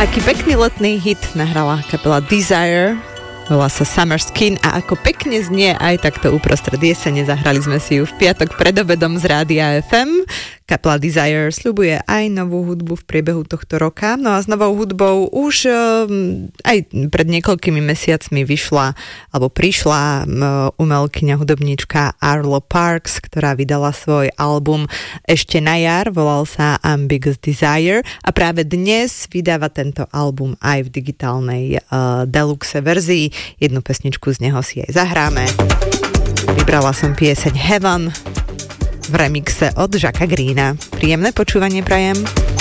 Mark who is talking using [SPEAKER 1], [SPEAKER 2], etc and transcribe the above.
[SPEAKER 1] Aký pekný letný hit nahrala kapela Desire, volá sa Summer Skin a ako pekne znie aj takto uprostred jesene. Zahrali sme si ju v piatok pred obedom z Rádia FM. Kapela Desire sľubuje aj novú hudbu v priebehu tohto roka. No a s novou hudbou už aj pred niekoľkými mesiacmi vyšla alebo prišla umelkyňa, hudobníčka Arlo Parks, ktorá vydala svoj album ešte na jar, volal sa Ambiguous Desire a práve dnes vydáva tento album aj v digitálnej deluxe verzii. Jednu pesničku z neho si aj zahráme. Vybrala som pieseň Heaven v remixe od Jacka Greena. Príjemné počúvanie prajem.